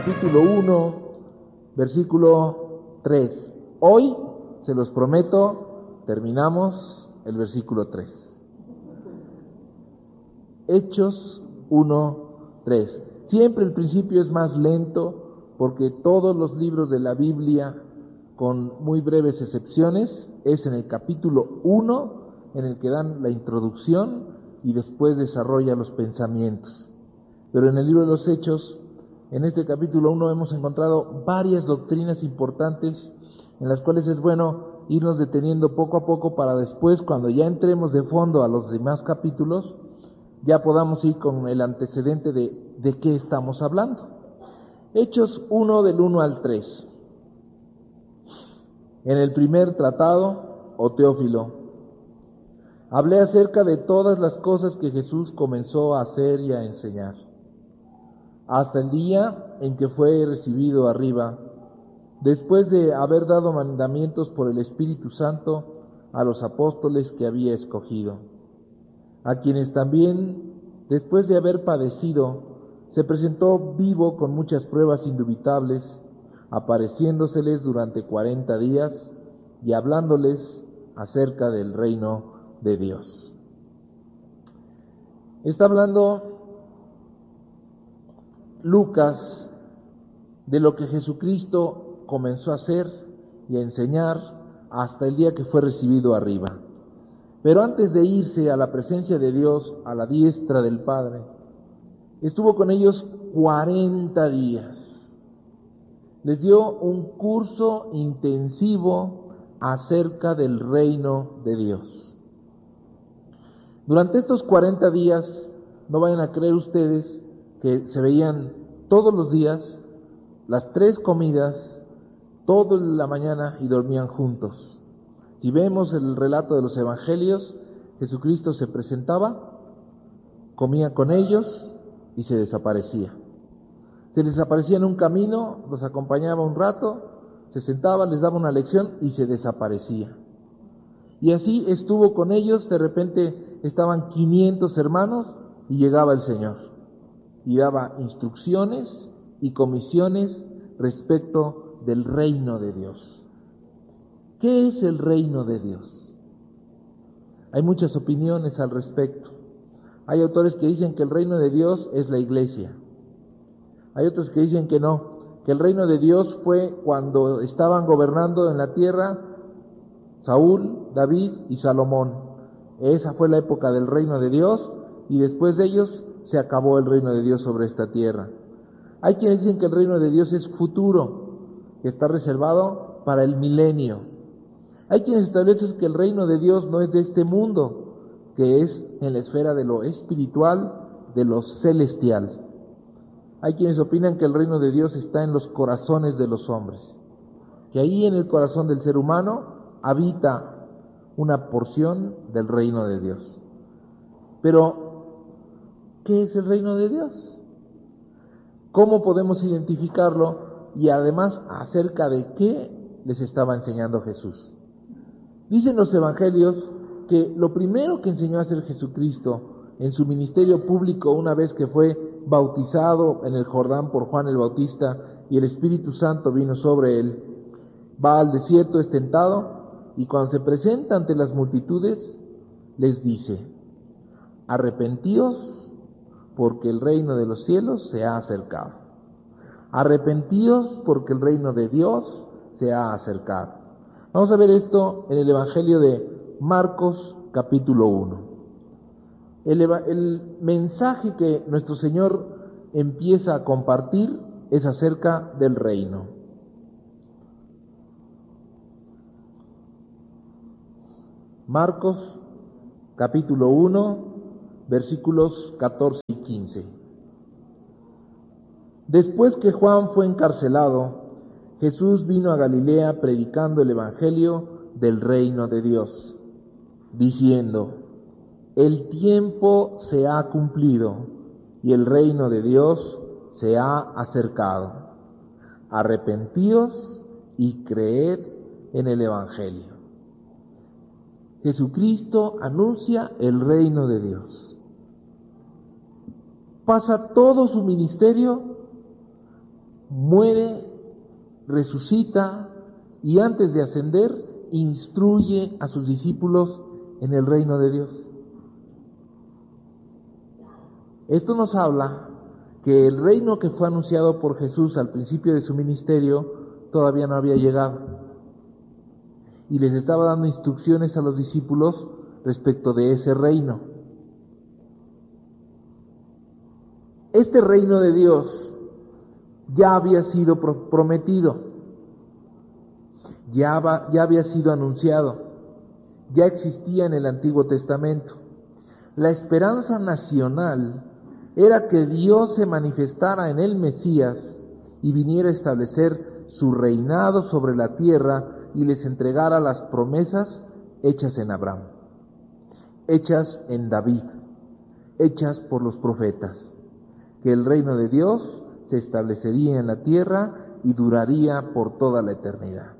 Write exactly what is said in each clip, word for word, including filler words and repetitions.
capítulo uno, versículo tres. Hoy, se los prometo, terminamos el versículo tres. Hechos uno, tres. Siempre el principio es más lento porque todos los libros de la Biblia, con muy breves excepciones, es en el capítulo uno en el que dan la introducción y después desarrolla los pensamientos. Pero en el libro de los Hechos, en este capítulo uno hemos encontrado varias doctrinas importantes en las cuales es bueno irnos deteniendo poco a poco para después, cuando ya entremos de fondo a los demás capítulos, ya podamos ir con el antecedente de, de qué estamos hablando. Hechos uno del uno al tres. En el primer tratado, o Teófilo, hablé acerca de todas las cosas que Jesús comenzó a hacer y a enseñar, hasta el día en que fue recibido arriba, después de haber dado mandamientos por el Espíritu Santo a los apóstoles que había escogido, a quienes también, después de haber padecido, se presentó vivo con muchas pruebas indubitables, apareciéndoseles durante cuarenta días y hablándoles acerca del reino de Dios. Está hablando Lucas de lo que Jesucristo comenzó a hacer y a enseñar hasta el día que fue recibido arriba. Pero antes de irse a la presencia de Dios, a la diestra del Padre, estuvo con ellos cuarenta días. Les dio un curso intensivo acerca del reino de Dios. Durante estos cuarenta días, no vayan a creer ustedes que se veían todos los días, las tres comidas, toda la mañana y dormían juntos. Si vemos el relato de los evangelios, Jesucristo se presentaba, comía con ellos y se desaparecía. Se les aparecía en un camino, los acompañaba un rato, se sentaba, les daba una lección y se desaparecía. Y así estuvo con ellos. De repente estaban quinientos hermanos y llegaba el Señor y daba instrucciones y comisiones respecto del reino de Dios. ¿Qué es el reino de Dios? Hay muchas opiniones al respecto. Hay autores que dicen que el reino de Dios es la iglesia. Hay otros que dicen que no, que el reino de Dios fue cuando estaban gobernando en la tierra Saúl, David y Salomón. Esa fue la época del reino de Dios y después de ellos se acabó el reino de Dios sobre esta tierra. Hay quienes dicen que el reino de Dios es futuro, que está reservado para el milenio. Hay quienes establecen que el reino de Dios no es de este mundo, que es en la esfera de lo espiritual, de lo celestial. Hay quienes opinan que el reino de Dios está en los corazones de los hombres, que ahí en el corazón del ser humano habita una porción del reino de Dios. Pero, ¿qué es el reino de Dios? ¿Cómo podemos identificarlo? Y además, ¿acerca de qué les estaba enseñando Jesús? Dicen los evangelios que lo primero que enseñó a hacer Jesucristo en su ministerio público, una vez que fue bautizado en el Jordán por Juan el Bautista y el Espíritu Santo vino sobre él, va al desierto, es tentado, y cuando se presenta ante las multitudes, les dice: arrepentíos, porque el reino de los cielos se ha acercado. Arrepentíos, porque el reino de Dios se ha acercado. Vamos a ver esto en el Evangelio de Marcos, capítulo uno. El, el mensaje que nuestro Señor empieza a compartir es acerca del reino. Marcos, capítulo uno, versículos catorce y quince. Después que Juan fue encarcelado, Jesús vino a Galilea predicando el evangelio del reino de Dios, diciendo: el tiempo se ha cumplido y el reino de Dios se ha acercado. Arrepentíos y creed en el evangelio. Jesucristo anuncia el reino de Dios. Pasa todo su ministerio muere, resucita y antes de ascender instruye a sus discípulos en el reino de Dios. Esto nos habla que el reino que fue anunciado por Jesús al principio de su ministerio todavía no había llegado. Y les estaba dando instrucciones a los discípulos respecto de ese reino. Este reino de Dios ya había sido prometido, ya, va, ya había sido anunciado, ya existía en el Antiguo Testamento. La esperanza nacional era que Dios se manifestara en el Mesías y viniera a establecer su reinado sobre la tierra y les entregara las promesas hechas en Abraham, hechas en David, hechas por los profetas, que el reino de Dios se establecería en la tierra y duraría por toda la eternidad.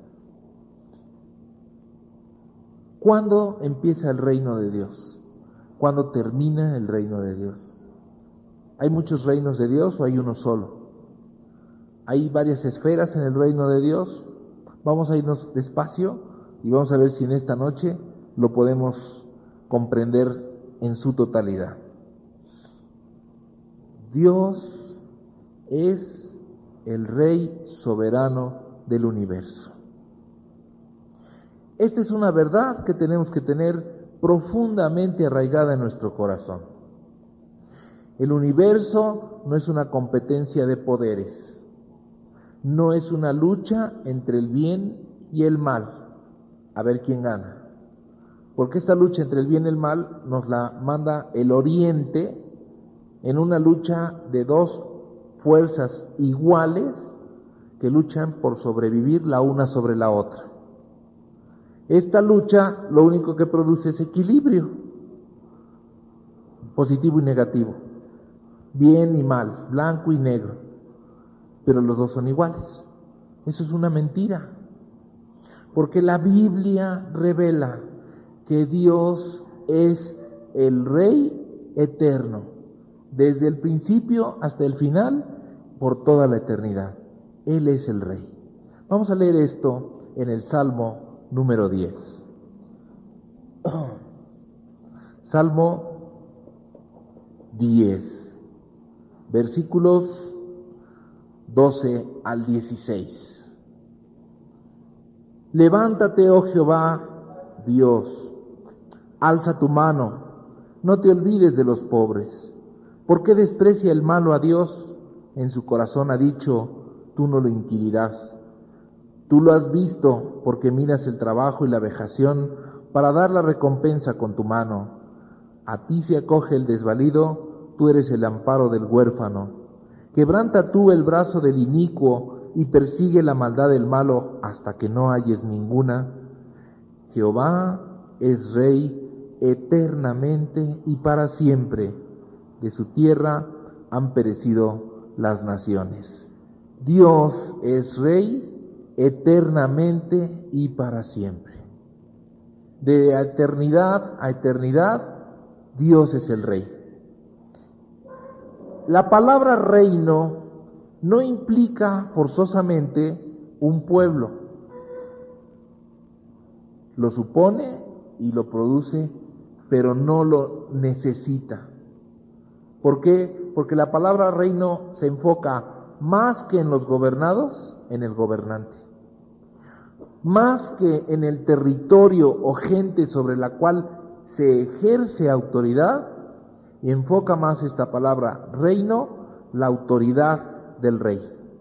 ¿Cuándo empieza el reino de Dios? ¿Cuándo termina el reino de Dios? ¿Hay muchos reinos de Dios o hay uno solo? ¿Hay varias esferas en el reino de Dios? Vamos a irnos despacio y vamos a ver si en esta noche lo podemos comprender en su totalidad. Dios es el Rey soberano del universo. Esta es una verdad que tenemos que tener profundamente arraigada en nuestro corazón. El universo no es una competencia de poderes, no es una lucha entre el bien y el mal, a ver quién gana. Porque esta lucha entre el bien y el mal nos la manda el Oriente en una lucha de dos fuerzas iguales que luchan por sobrevivir la una sobre la otra. Esta lucha lo único que produce es equilibrio, positivo y negativo, bien y mal, blanco y negro, pero los dos son iguales. Eso es una mentira, porque la Biblia revela que Dios es el Rey eterno, desde el principio hasta el final, por toda la eternidad. Él es el Rey. Vamos a leer esto en el Salmo número diez. Salmo diez, versículos doce al dieciséis. Levántate, oh Jehová, Dios, alza tu mano, no te olvides de los pobres. ¿Por qué desprecia el malo a Dios? En su corazón ha dicho, tú no lo inquirirás. Tú lo has visto, porque miras el trabajo y la vejación para dar la recompensa con tu mano. A ti se acoge el desvalido, tú eres el amparo del huérfano. Quebranta tú el brazo del inicuo y persigue la maldad del malo hasta que no halles ninguna. Jehová es Rey eternamente y para siempre. De su tierra han perecido las naciones. Dios es Rey eternamente y para siempre. De eternidad a eternidad, Dios es el Rey. La palabra reino no implica forzosamente un pueblo. Lo supone y lo produce, pero no lo necesita. ¿Por qué? Porque la palabra reino se enfoca más que en los gobernados, en el gobernante. Más que en el territorio o gente sobre la cual se ejerce autoridad, y enfoca más esta palabra reino, la autoridad del rey.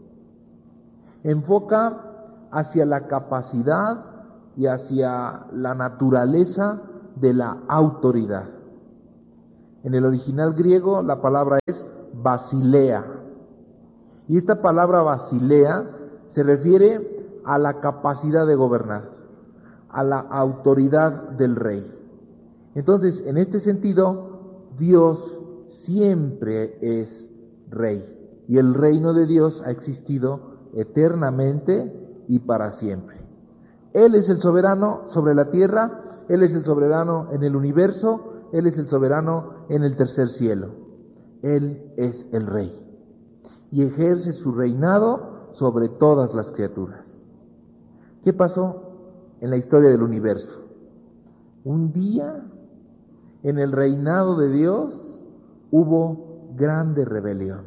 Enfoca hacia la capacidad y hacia la naturaleza de la autoridad. En el original griego la palabra es basilea. Y esta palabra basilea se refiere a la capacidad de gobernar, a la autoridad del rey. Entonces, en este sentido, Dios siempre es rey. Y el reino de Dios ha existido eternamente y para siempre. Él es el soberano sobre la tierra, Él es el soberano en el universo, Él es el soberano en el tercer cielo. Él es el rey. Y ejerce su reinado sobre todas las criaturas. ¿Qué pasó en la historia del universo? Un día, en el reinado de Dios, hubo grande rebelión.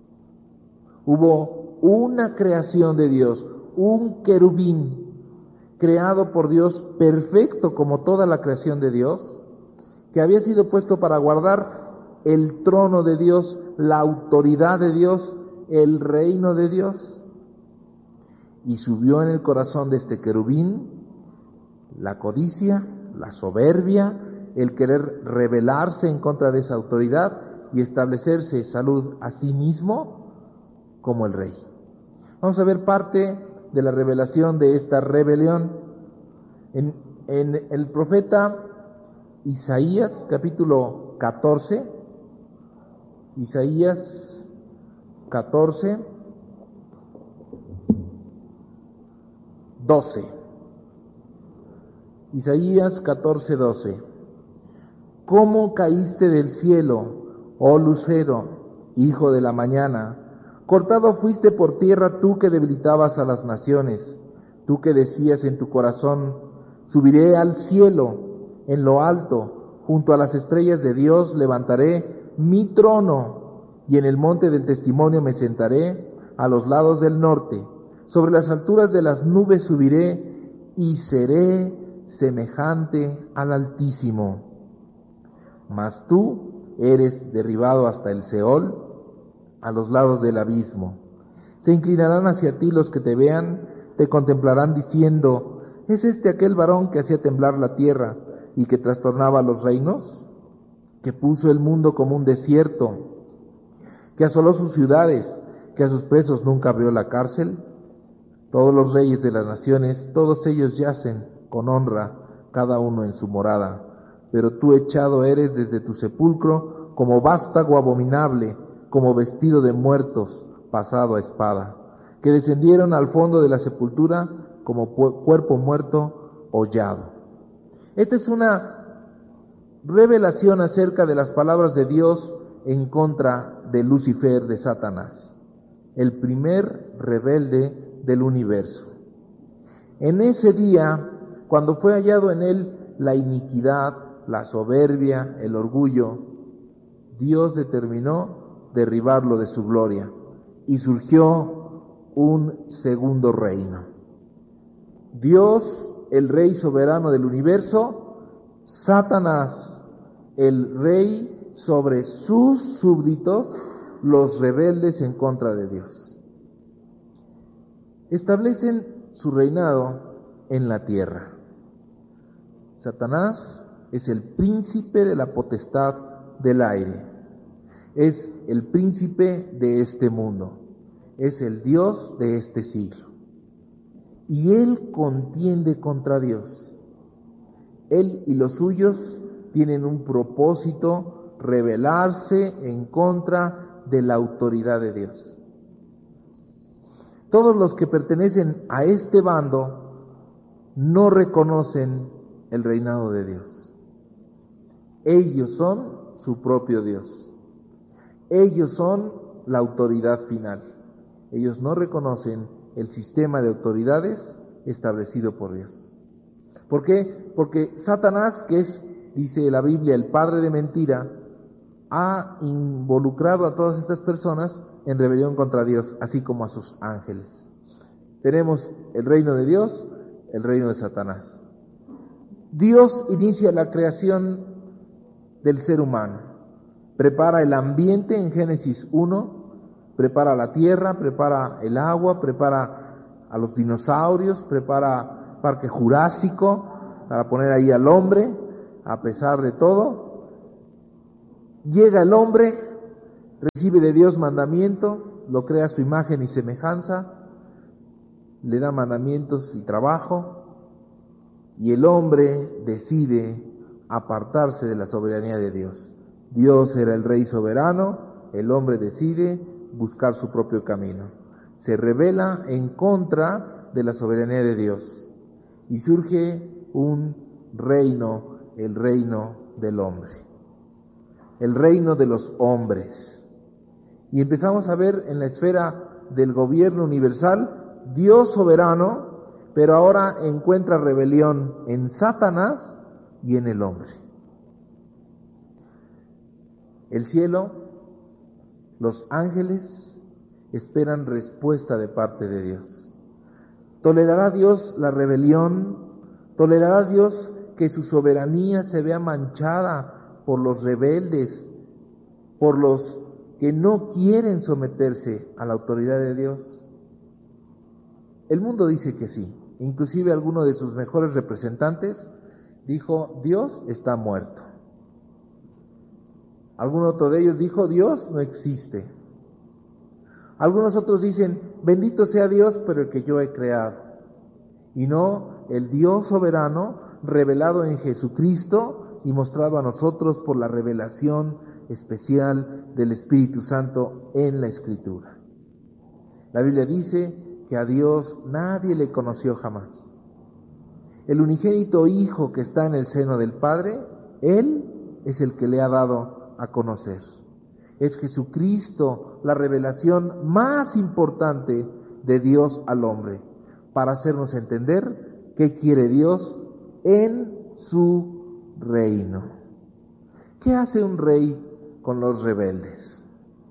Hubo una creación de Dios, un querubín creado por Dios, perfecto como toda la creación de Dios, que había sido puesto para guardar el trono de Dios, la autoridad de Dios, el reino de Dios. Y subió en el corazón de este querubín la codicia, la soberbia, el querer rebelarse en contra de esa autoridad y establecerse salud a sí mismo como el rey. Vamos a ver parte de la revelación de esta rebelión en, en el profeta Isaías, capítulo catorce, Isaías catorce, doce. Isaías catorce, doce. ¿Cómo caíste del cielo, oh lucero, hijo de la mañana? Cortado fuiste por tierra tú que debilitabas a las naciones, tú que decías en tu corazón, subiré al cielo, en lo alto, junto a las estrellas de Dios levantaré mi trono, y en el monte del testimonio me sentaré a los lados del norte. Sobre las alturas de las nubes subiré y seré semejante al Altísimo. Mas tú eres derribado hasta el Seol, a los lados del abismo. Se inclinarán hacia ti los que te vean, te contemplarán diciendo, ¿es este aquel varón que hacía temblar la tierra y que trastornaba los reinos? Que puso el mundo como un desierto, que asoló sus ciudades, que a sus presos nunca abrió la cárcel. Todos los reyes de las naciones, todos ellos yacen con honra, cada uno en su morada. Pero tú echado eres desde tu sepulcro como vástago abominable, como vestido de muertos, pasado a espada, que descendieron al fondo de la sepultura como pu- cuerpo muerto hollado. Esta es una revelación acerca de las palabras de Dios en contra de Lucifer, de Satanás, el primer rebelde del universo. En ese día, cuando fue hallado en él la iniquidad, la soberbia, el orgullo, Dios determinó derribarlo de su gloria y surgió un segundo reino. Dios, el rey soberano del universo, Satanás, el rey sobre sus súbditos, los rebeldes en contra de Dios. Establecen su reinado en la tierra. Satanás es el príncipe de la potestad del aire. Es el príncipe de este mundo. Es el Dios de este siglo. Y él contiende contra Dios. Él y los suyos tienen un propósito: rebelarse en contra de la autoridad de Dios. Todos los que pertenecen a este bando no reconocen el reinado de Dios. Ellos son su propio Dios. Ellos son la autoridad final. Ellos no reconocen el sistema de autoridades establecido por Dios. ¿Por qué? Porque Satanás, que es, dice la Biblia, el padre de mentira, ha involucrado a todas estas personas en rebelión contra Dios, así como a sus ángeles. Tenemos el reino de Dios, el reino de Satanás. Dios inicia la creación del ser humano. Prepara el ambiente en Génesis uno, prepara la tierra, prepara el agua, prepara a los dinosaurios, prepara Parque Jurásico para poner ahí al hombre. A pesar de todo, llega el hombre, recibe de Dios mandamiento, lo crea a su imagen y semejanza, le da mandamientos y trabajo, y el hombre decide apartarse de la soberanía de Dios. Dios era el rey soberano, el hombre decide buscar su propio camino. Se rebela en contra de la soberanía de Dios y surge un reino, el reino del hombre, el reino de los hombres. Y empezamos a ver en la esfera del gobierno universal, Dios soberano, pero ahora encuentra rebelión en Satanás y en el hombre. El cielo, los ángeles, esperan respuesta de parte de Dios. ¿Tolerará Dios la rebelión? ¿Tolerará Dios que su soberanía se vea manchada por los rebeldes, por los que no quieren someterse a la autoridad de Dios? El mundo dice que sí. Inclusive alguno de sus mejores representantes dijo, Dios está muerto. Algún otro de ellos dijo, Dios no existe. Algunos otros dicen, bendito sea Dios, pero el que yo he creado. Y no el Dios soberano revelado en Jesucristo y mostrado a nosotros por la revelación especial del Espíritu Santo en la Escritura. La Biblia dice que a Dios nadie le conoció jamás. El unigénito Hijo que está en el seno del Padre, Él es el que le ha dado a conocer. Es Jesucristo la revelación más importante de Dios al hombre, para hacernos entender qué quiere Dios en su reino. ¿Qué hace un rey con los rebeldes?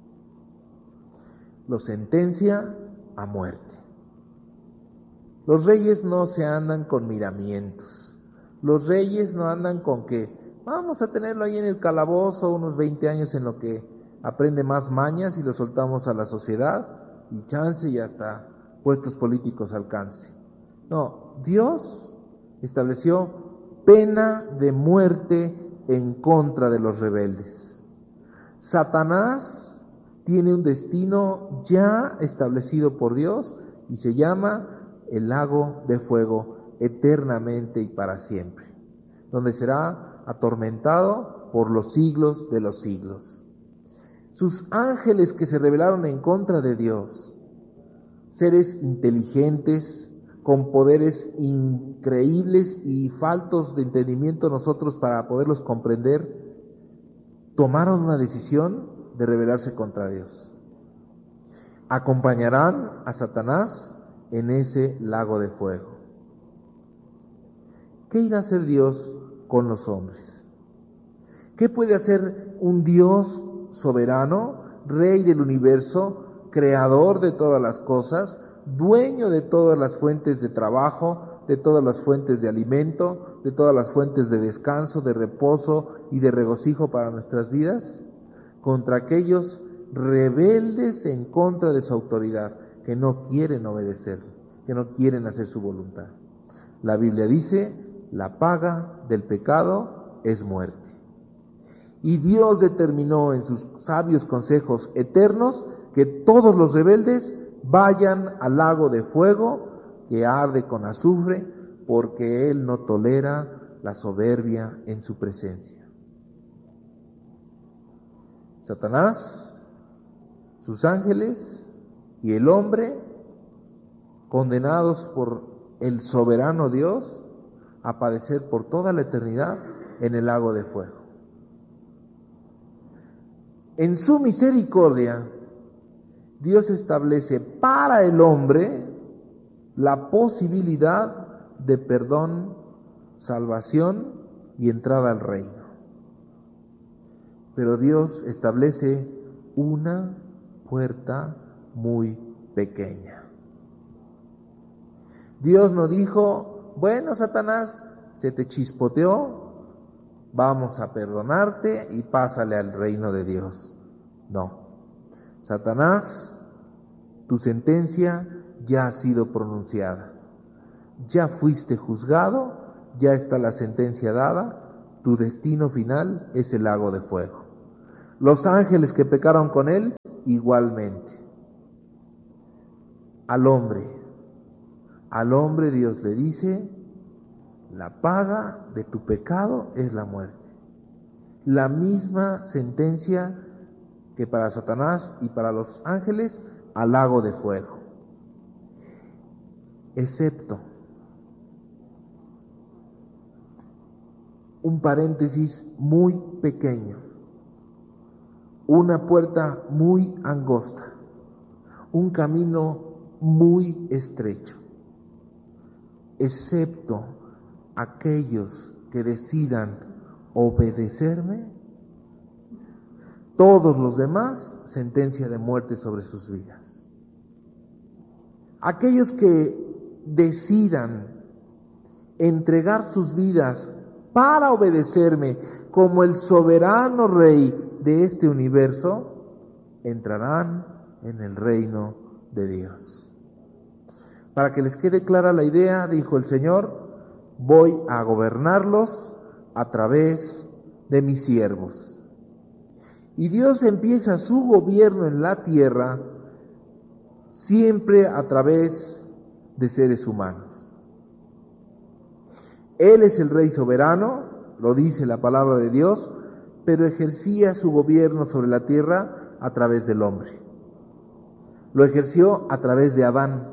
Los sentencia a muerte. Los reyes no se andan con miramientos. Los reyes no andan con que vamos a tenerlo ahí en el calabozo unos veinte años en lo que aprende más mañas y lo soltamos a la sociedad y chance y hasta puestos políticos alcance. No, Dios estableció pena de muerte en contra de los rebeldes. Satanás tiene un destino ya establecido por Dios y se llama el lago de fuego eternamente y para siempre, donde será atormentado por los siglos de los siglos. Sus ángeles que se rebelaron en contra de Dios, seres inteligentes, con poderes increíbles y faltos de entendimiento nosotros para poderlos comprender, tomaron una decisión de rebelarse contra Dios. Acompañarán a Satanás en ese lago de fuego. ¿Qué irá a hacer Dios con los hombres? ¿Qué puede hacer un Dios soberano, Rey del universo, creador de todas las cosas, dueño de todas las fuentes de trabajo, de todas las fuentes de alimento, de todas las fuentes de descanso, de reposo y de regocijo para nuestras vidas, contra aquellos rebeldes en contra de su autoridad, que no quieren obedecer, que no quieren hacer su voluntad? La Biblia dice, la paga del pecado es muerte. Y Dios determinó en sus sabios consejos eternos que todos los rebeldes vayan al lago de fuego que arde con azufre, porque Él no tolera la soberbia en su presencia. Satanás, sus ángeles y el hombre, condenados por el soberano Dios a padecer por toda la eternidad en el lago de fuego. En su misericordia, Dios establece para el hombre la posibilidad de perdón, salvación y entrada al reino. Pero Dios establece una puerta muy pequeña. Dios no dijo, bueno, Satanás, se te chispoteó, vamos a perdonarte y pásale al reino de Dios. No. Satanás, tu sentencia ya ha sido pronunciada. Ya fuiste juzgado, ya está la sentencia dada, tu destino final es el lago de fuego. Los ángeles que pecaron con él, igualmente. Al hombre, al hombre Dios le dice, la paga de tu pecado es la muerte. La misma sentencia que para Satanás y para los ángeles, al lago de fuego. Excepto, un paréntesis muy pequeño, una puerta muy angosta, un camino muy estrecho, excepto aquellos que decidan obedecerme, todos los demás, sentencia de muerte sobre sus vidas. Aquellos que decidan entregar sus vidas para obedecerme como el soberano Rey de este universo, entrarán en el reino de Dios. Para que les quede clara la idea, dijo el Señor, voy a gobernarlos a través de mis siervos. Y Dios empieza su gobierno en la tierra siempre a través de seres humanos. Él es el Rey soberano, lo dice la palabra de Dios, pero ejercía su gobierno sobre la tierra a través del hombre. Lo ejerció a través de Adán.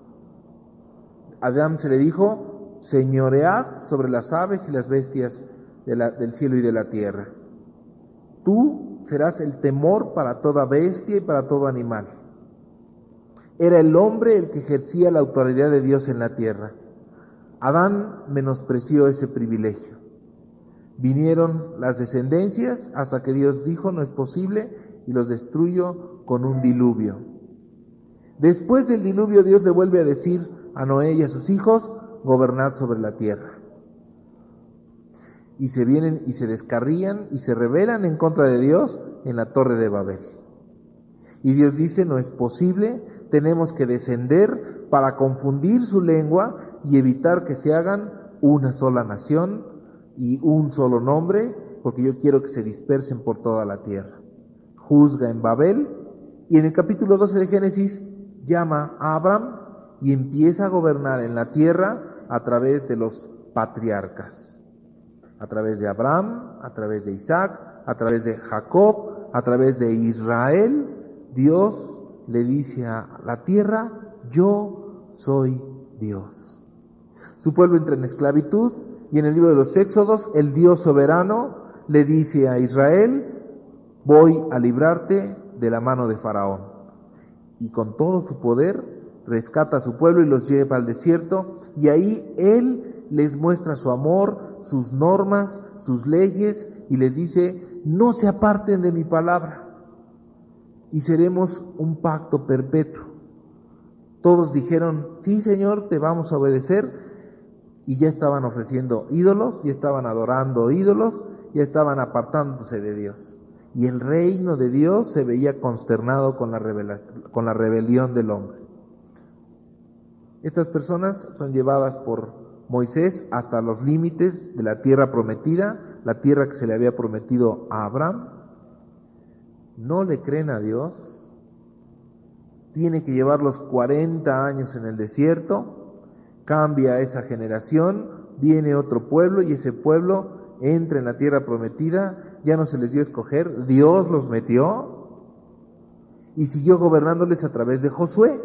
A Adán se le dijo, señoread sobre las aves y las bestias de la, del cielo y de la tierra. Tú serás el temor para toda bestia y para todo animal. Era el hombre el que ejercía la autoridad de Dios en la tierra. Adán menospreció ese privilegio. Vinieron las descendencias hasta que Dios dijo, no es posible, y los destruyó con un diluvio. Después del diluvio, Dios le vuelve a decir a Noé y a sus hijos, gobernad sobre la tierra. Y se vienen y se descarrían y se rebelan en contra de Dios en la torre de Babel. Y Dios dice, no es posible, tenemos que descender para confundir su lengua y evitar que se hagan una sola nación y un solo nombre, porque yo quiero que se dispersen por toda la tierra. Juzga en Babel, y en el capítulo doce de Génesis llama a Abraham y empieza a gobernar en la tierra a través de los patriarcas. A través de Abraham, a través de Isaac, a través de Jacob, a través de Israel, Dios le dice a la tierra, yo soy Dios. Su pueblo entra en esclavitud y en el libro de los Éxodos, el Dios soberano le dice a Israel, voy a librarte de la mano de Faraón. Y con todo su poder rescata a su pueblo y los lleva al desierto, y ahí Él les muestra su amor, sus normas, sus leyes, y les dice, no se aparten de mi palabra, y seremos un pacto perpetuo. Todos dijeron, sí Señor, te vamos a obedecer, y ya estaban ofreciendo ídolos, ya estaban adorando ídolos, ya estaban apartándose de Dios. Y el reino de Dios se veía consternado con la, revela- con la rebelión del hombre. Estas personas son llevadas por Moisés hasta los límites de la tierra prometida, la tierra que se le había prometido a Abraham. No le creen a Dios, tiene que llevarlos cuarenta años en el desierto, cambia esa generación, viene otro pueblo y ese pueblo entra en la tierra prometida, ya no se les dio a escoger, Dios los metió y siguió gobernándoles a través de Josué.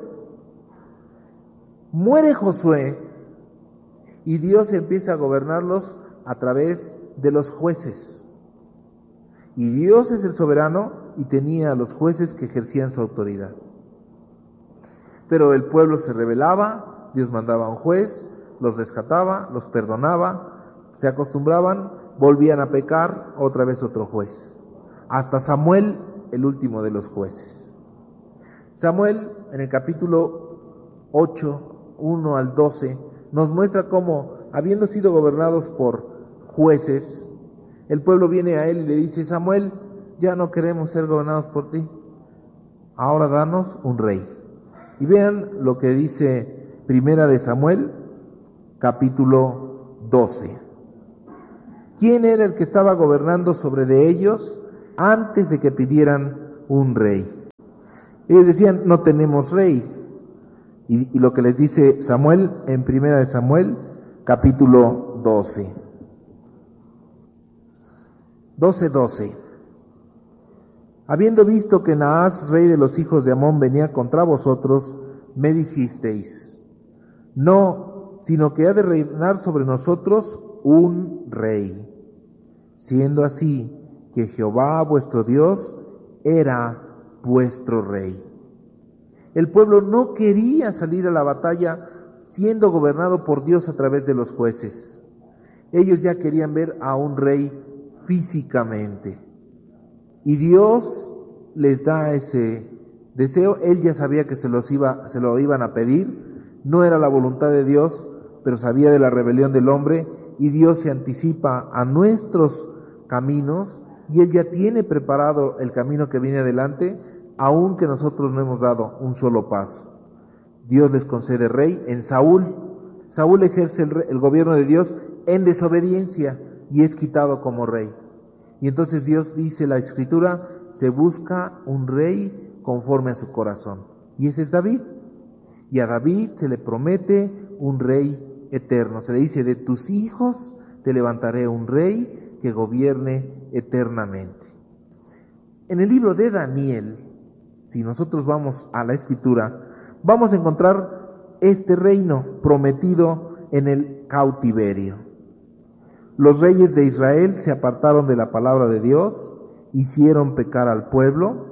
Muere Josué y Dios empieza a gobernarlos a través de los jueces. Y Dios es el soberano y tenía a los jueces que ejercían su autoridad. Pero el pueblo se rebelaba, Dios mandaba a un juez, los rescataba, los perdonaba, se acostumbraban, volvían a pecar, otra vez otro juez. Hasta Samuel, el último de los jueces. Samuel, en el capítulo ocho, uno al doce, nos muestra cómo, habiendo sido gobernados por jueces, el pueblo viene a él y le dice, Samuel, ya no queremos ser gobernados por ti, ahora danos un rey. Y vean lo que dice Primera de Samuel, capítulo doce. ¿Quién era el que estaba gobernando sobre de ellos antes de que pidieran un rey? Ellos decían, no tenemos rey. Y, y lo que les dice Samuel en Primera de Samuel, capítulo doce. doce, doce. Habiendo visto que Naas, rey de los hijos de Amón, venía contra vosotros, me dijisteis, no, sino que ha de reinar sobre nosotros un rey. Siendo así que Jehová vuestro Dios era vuestro rey. El pueblo no quería salir a la batalla siendo gobernado por Dios a través de los jueces. Ellos ya querían ver a un rey físicamente. Y Dios les da ese deseo. Él ya sabía que se los iba, se lo iban a pedir. No era la voluntad de Dios, pero sabía de la rebelión del hombre, y Dios se anticipa a nuestros caminos, y Él ya tiene preparado el camino que viene adelante, aunque nosotros no hemos dado un solo paso. Dios les concede rey en Saúl. Saúl ejerce el, el gobierno de Dios en desobediencia y es quitado como rey. Y entonces Dios dice, la Escritura, se busca un rey conforme a su corazón. Y ese es David. Y a David se le promete un rey eterno. Se le dice, de tus hijos te levantaré un rey que gobierne eternamente. En el libro de Daniel, si nosotros vamos a la Escritura, vamos a encontrar este reino prometido en el cautiverio. Los reyes de Israel se apartaron de la palabra de Dios, hicieron pecar al pueblo.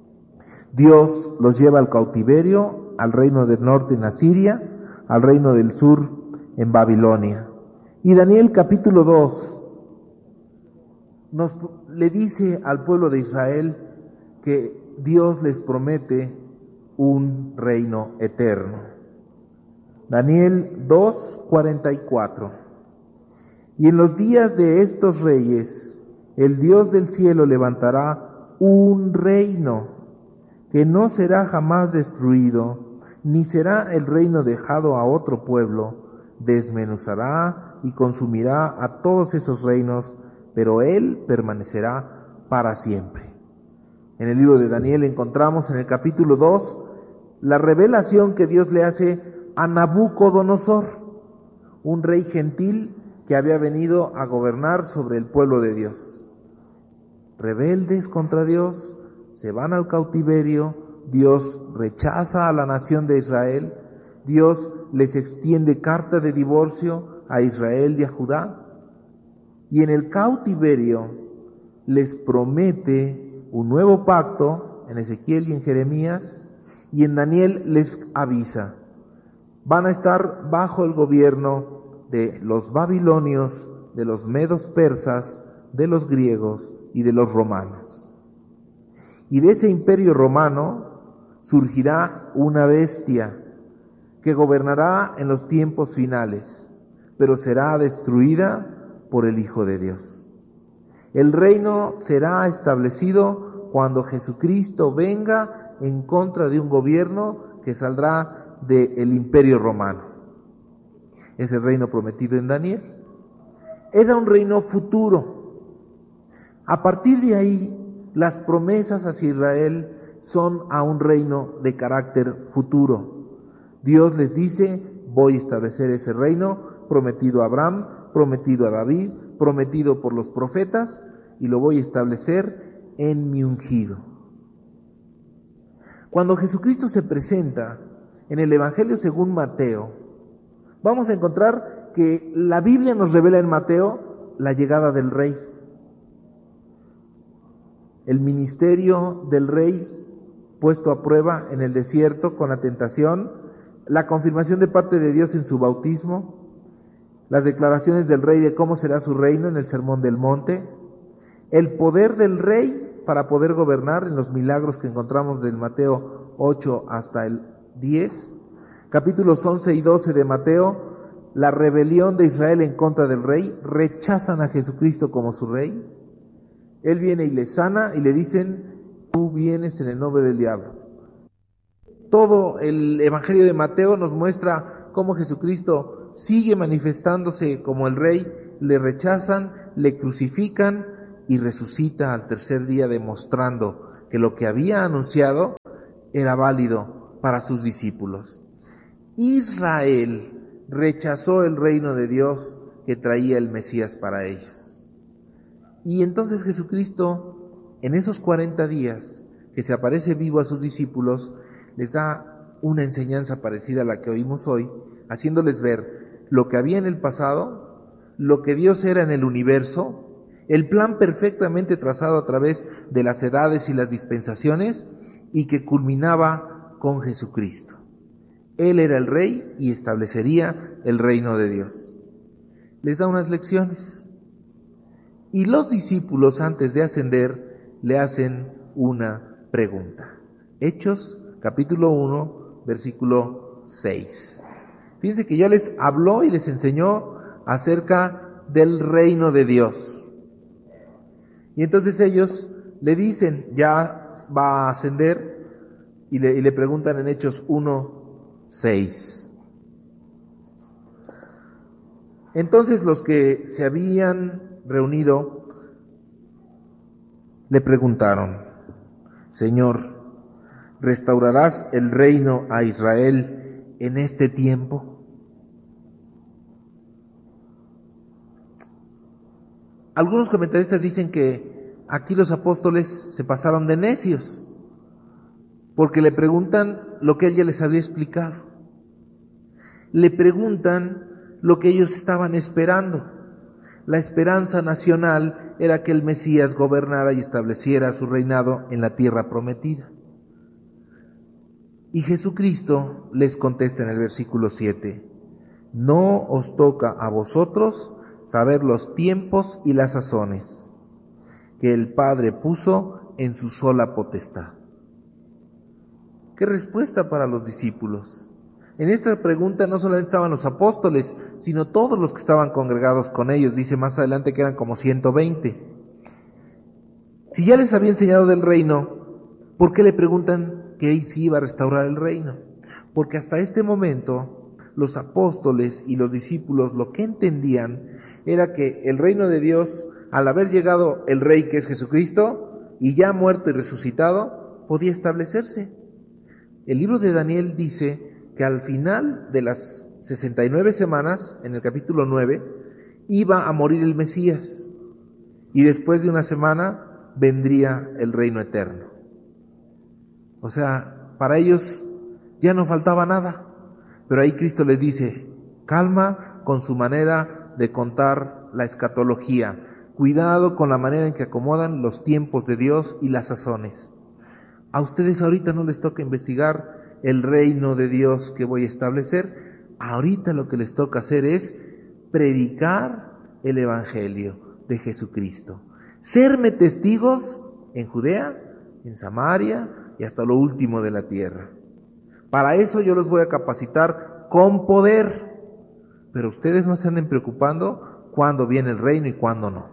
Dios los lleva al cautiverio, al reino del norte en Asiria, al reino del sur en Babilonia. Y Daniel capítulo dos nos le dice al pueblo de Israel que Dios les promete un reino eterno. Daniel dos, cuarenta y cuatro. Y en los días de estos reyes, el Dios del cielo levantará un reino que no será jamás destruido, ni será el reino dejado a otro pueblo. Desmenuzará y consumirá a todos esos reinos, pero Él permanecerá para siempre. En el libro de Daniel encontramos en el capítulo dos la revelación que Dios le hace a Nabucodonosor, un rey gentil que había venido a gobernar sobre el pueblo de Dios. Rebeldes contra Dios, se van al cautiverio, Dios rechaza a la nación de Israel, Dios les extiende carta de divorcio a Israel y a Judá, y en el cautiverio les promete un nuevo pacto, en Ezequiel y en Jeremías, y en Daniel les avisa, van a estar bajo el gobierno de los babilonios, de los medos persas, de los griegos y de los romanos. Y de ese imperio romano surgirá una bestia que gobernará en los tiempos finales, pero será destruida por el Hijo de Dios. El reino será establecido cuando Jesucristo venga en contra de un gobierno que saldrá del imperio romano. Es el reino prometido en Daniel. Era un reino futuro. A partir de ahí, las promesas hacia Israel son a un reino de carácter futuro. Dios les dice, voy a establecer ese reino prometido a Abraham, prometido a David, prometido por los profetas, y lo voy a establecer en mi ungido. Cuando Jesucristo se presenta en el Evangelio según Mateo, vamos a encontrar que la Biblia nos revela en Mateo la llegada del rey. El ministerio del rey puesto a prueba en el desierto con la tentación, la confirmación de parte de Dios en su bautismo, las declaraciones del rey de cómo será su reino en el Sermón del Monte, el poder del rey para poder gobernar en los milagros que encontramos del Mateo ocho hasta el diez, capítulos once y doce de Mateo, la rebelión de Israel en contra del rey, rechazan a Jesucristo como su rey. Él viene y le sana y le dicen, tú vienes en el nombre del diablo. Todo el Evangelio de Mateo nos muestra cómo Jesucristo sigue manifestándose como el rey, le rechazan, le crucifican y resucita al tercer día, demostrando que lo que había anunciado era válido para sus discípulos. Israel rechazó el reino de Dios que traía el Mesías para ellos. Y entonces Jesucristo, en esos cuarenta días que se aparece vivo a sus discípulos, les da una enseñanza parecida a la que oímos hoy, haciéndoles ver lo que había en el pasado, lo que Dios era en el universo, el plan perfectamente trazado a través de las edades y las dispensaciones, y que culminaba con Jesucristo. Él era el rey y establecería el reino de Dios. Les da unas lecciones. Y los discípulos, antes de ascender, le hacen una pregunta. Hechos, capítulo uno, versículo seis. Fíjense que ya les habló y les enseñó acerca del reino de Dios. Y entonces ellos le dicen, ya va a ascender, y le, y le preguntan en Hechos uno, seis. Entonces los que se habían reunido le preguntaron, Señor, ¿restaurarás el reino a Israel en este tiempo? Algunos comentaristas dicen que aquí los apóstoles se pasaron de necios, porque le preguntan lo que él ya les había explicado. Le preguntan lo que ellos estaban esperando. La esperanza nacional era que el Mesías gobernara y estableciera su reinado en la tierra prometida. Y Jesucristo les contesta en el versículo siete, no os toca a vosotros saber los tiempos y las sazones que el Padre puso en su sola potestad. ¿Qué respuesta para los discípulos? En esta pregunta no solamente estaban los apóstoles, sino todos los que estaban congregados con ellos. Dice más adelante que eran como ciento veinte. Si ya les había enseñado del reino, ¿por qué le preguntan que si iba a restaurar el reino? Porque hasta este momento los apóstoles y los discípulos lo que entendían era que el reino de Dios, al haber llegado el rey que es Jesucristo, y ya muerto y resucitado, podía establecerse. El libro de Daniel dice que al final de las sesenta y nueve semanas, en el capítulo nueve, iba a morir el Mesías, y después de una semana vendría el reino eterno. O sea, para ellos ya no faltaba nada, pero ahí Cristo les dice, calma con su manera de contar la escatología, cuidado con la manera en que acomodan los tiempos de Dios y las sazones. A ustedes ahorita no les toca investigar el reino de Dios que voy a establecer. Ahorita lo que les toca hacer es predicar el evangelio de Jesucristo. Serme testigos en Judea, en Samaria y hasta lo último de la tierra. Para eso yo los voy a capacitar con poder. Pero ustedes no se anden preocupando cuándo viene el reino y cuándo no.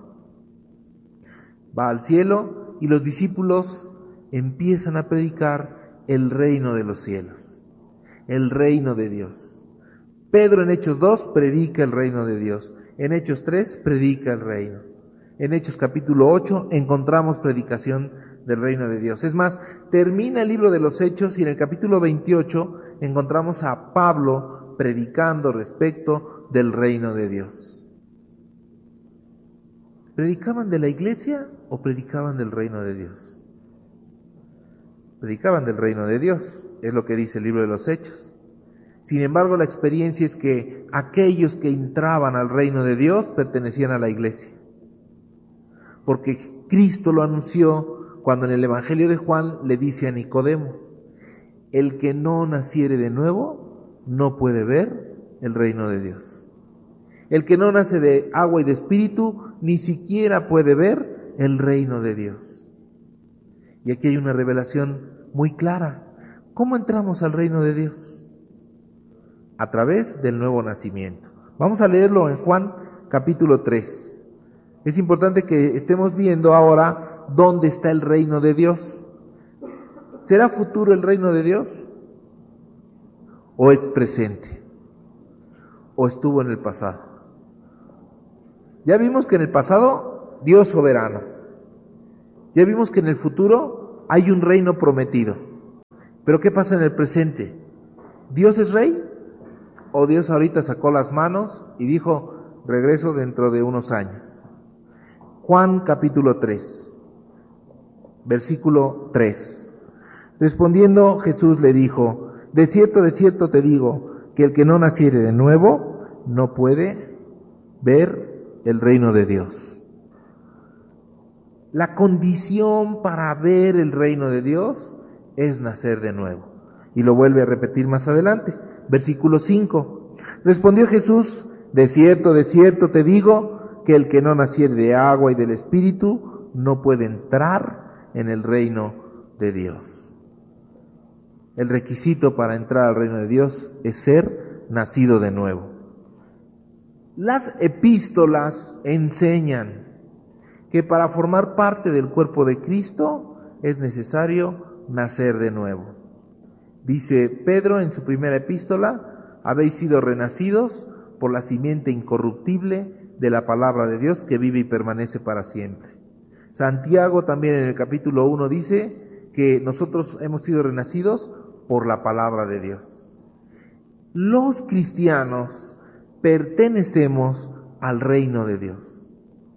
Va al cielo y los discípulos empiezan a predicar el reino de los cielos, el reino de Dios. Pedro en Hechos dos predica el reino de Dios, en Hechos tres predica el reino, en Hechos capítulo ocho encontramos predicación del reino de Dios. Es más, termina el libro de los Hechos y en el capítulo veintiocho encontramos a Pablo predicando respecto del reino de Dios. ¿Predicaban de la iglesia o predicaban del reino de Dios? Predicaban del reino de Dios, es lo que dice el libro de los Hechos. Sin embargo, la experiencia es que aquellos que entraban al reino de Dios pertenecían a la iglesia. Porque Cristo lo anunció cuando en el Evangelio de Juan le dice a Nicodemo, el que no naciere de nuevo no puede ver el reino de Dios. El que no nace de agua y de espíritu ni siquiera puede ver el reino de Dios. Y aquí hay una revelación muy clara. ¿Cómo entramos al reino de Dios? A través del nuevo nacimiento. Vamos a leerlo en Juan capítulo tres. Es importante que estemos viendo ahora dónde está el reino de Dios. ¿Será futuro el reino de Dios? ¿O es presente? ¿O estuvo en el pasado? Ya vimos que en el pasado Dios soberano. Ya vimos que en el futuro hay un reino prometido. Pero ¿qué pasa en el presente? ¿Dios es rey? ¿O Dios ahorita sacó las manos y dijo, regreso dentro de unos años? Juan capítulo tres, versículo tres. Respondiendo Jesús le dijo, de cierto, de cierto te digo, que el que no naciere de nuevo no puede ver el reino de Dios. La condición para ver el reino de Dios es nacer de nuevo. Y lo vuelve a repetir más adelante. Versículo cinco. Respondió Jesús: de cierto, de cierto te digo, que el que no naciere de agua y del Espíritu no puede entrar en el reino de Dios. El requisito para entrar al reino de Dios es ser nacido de nuevo. Las epístolas enseñan que para formar parte del cuerpo de Cristo es necesario nacer de nuevo. Dice Pedro en su primera epístola: habéis sido renacidos por la simiente incorruptible de la palabra de Dios que vive y permanece para siempre. Santiago también en el capítulo uno dice que nosotros hemos sido renacidos por la palabra de Dios. Los cristianos pertenecemos al reino de Dios.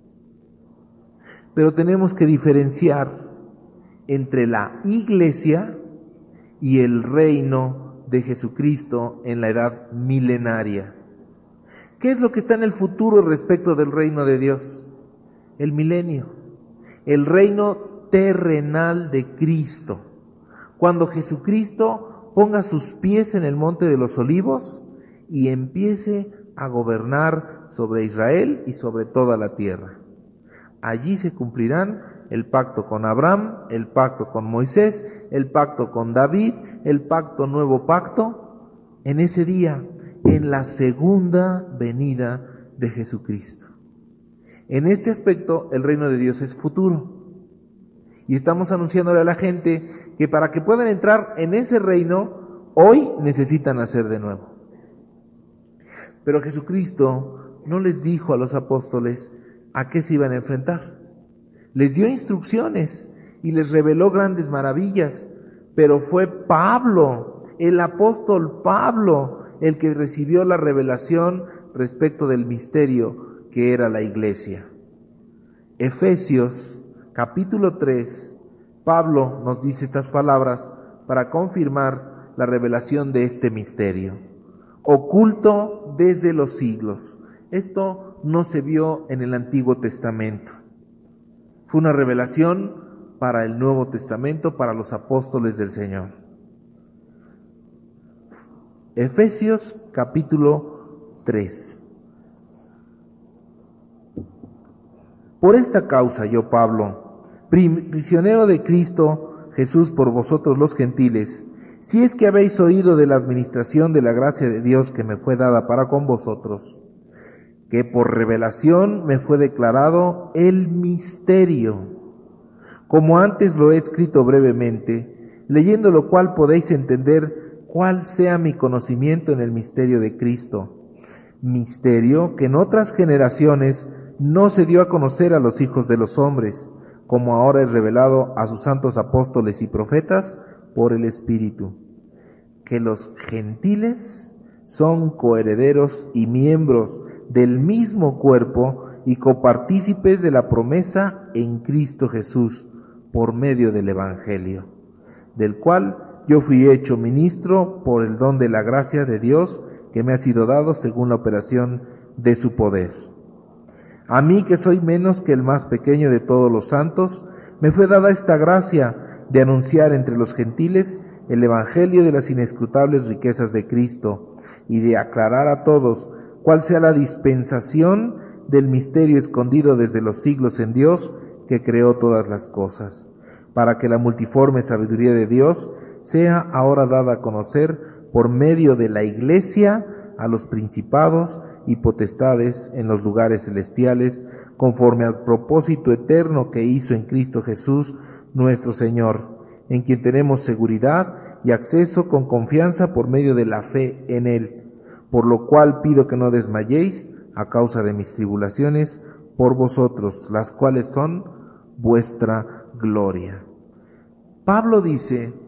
Pero tenemos que diferenciar entre la iglesia y el reino de Jesucristo en la edad milenaria. ¿Qué es lo que está en el futuro respecto del reino de Dios? El milenio, el reino terrenal de Cristo. Cuando Jesucristo ponga sus pies en el monte de los olivos y empiece a gobernar sobre Israel y sobre toda la tierra. Allí se cumplirán el pacto con Abraham, el pacto con Moisés, el pacto con David, el pacto nuevo pacto, en ese día, en la segunda venida de Jesucristo. En este aspecto, el reino de Dios es futuro. Y estamos anunciándole a la gente que para que puedan entrar en ese reino, hoy necesitan nacer de nuevo. Pero Jesucristo no les dijo a los apóstoles a qué se iban a enfrentar. Les dio instrucciones y les reveló grandes maravillas, pero fue Pablo, el apóstol Pablo, el que recibió la revelación respecto del misterio que era la iglesia. Efesios capítulo tres, Pablo nos dice estas palabras para confirmar la revelación de este misterio. Oculto desde los siglos. Esto no se vio en el Antiguo Testamento. Fue una revelación para el Nuevo Testamento, para los apóstoles del Señor. Efesios capítulo tres. Por esta causa yo, Pablo, prisionero de Cristo Jesús por vosotros los gentiles, si es que habéis oído de la administración de la gracia de Dios que me fue dada para con vosotros, que por revelación me fue declarado el misterio, como antes lo he escrito brevemente, leyendo lo cual podéis entender cuál sea mi conocimiento en el misterio de Cristo, misterio que en otras generaciones no se dio a conocer a los hijos de los hombres, como ahora es revelado a sus santos apóstoles y profetas, por el Espíritu, que los gentiles son coherederos y miembros del mismo cuerpo y copartícipes de la promesa en Cristo Jesús por medio del Evangelio, del cual yo fui hecho ministro por el don de la gracia de Dios que me ha sido dado según la operación de su poder. A mí, que soy menos que el más pequeño de todos los santos, me fue dada esta gracia de anunciar entre los gentiles el evangelio de las inescrutables riquezas de Cristo y de aclarar a todos cuál sea la dispensación del misterio escondido desde los siglos en Dios que creó todas las cosas, para que la multiforme sabiduría de Dios sea ahora dada a conocer por medio de la Iglesia a los principados y potestades en los lugares celestiales, conforme al propósito eterno que hizo en Cristo Jesús, nuestro Señor, en quien tenemos seguridad y acceso con confianza por medio de la fe en Él, por lo cual pido que no desmayéis a causa de mis tribulaciones por vosotros, las cuales son vuestra gloria. Pablo dice